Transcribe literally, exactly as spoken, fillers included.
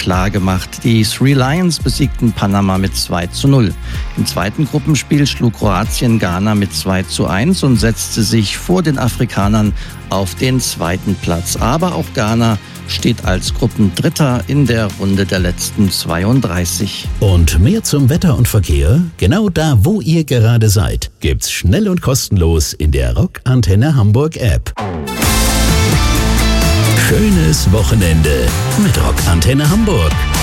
klargemacht. Die Three Lions besiegten Panama mit zwei zu null. Im zweiten Gruppenspiel schlug Kroatien Ghana mit zwei zu eins und setzte sich vor den Afrikanern auf den zweiten Platz. Aber auch Ghana steht als Gruppendritter in der Runde der letzten zweiunddreißig. Und mehr zum Wetter und Verkehr? Genau da, wo ihr gerade seid, gibt's schnell und kostenlos in der Rock Antenne Hamburg App. Schönes Wochenende mit Rock Antenne Hamburg.